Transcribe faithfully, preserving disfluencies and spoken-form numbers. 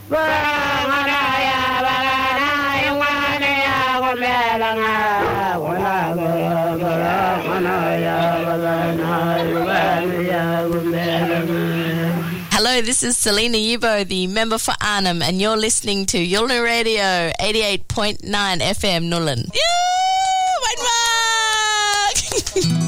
Hello, this is Selena Yubo, the member for Arnhem, and you're listening to Yulna Radio, eighty-eight point nine F M Nullen. Yeah, mein Mark!